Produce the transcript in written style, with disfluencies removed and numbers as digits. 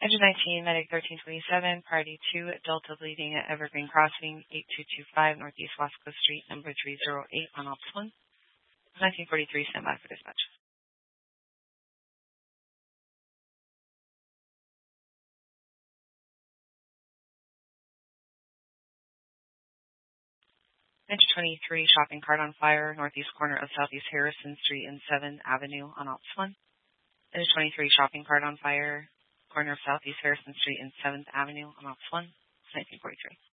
Engine 19, Medic 1327, Priority 2, Delta bleeding at Evergreen Crossing, 8225 Northeast Wasco Street, number 308 on Ops 1. 1943, stand by for dispatch. Engine 23, shopping cart on fire, northeast corner of Southeast Harrison Street and 7th Avenue on Ops 1. Engine 23, shopping cart on fire, corner of Southeast Harrison Street and 7th Avenue on Ops 1. 1943.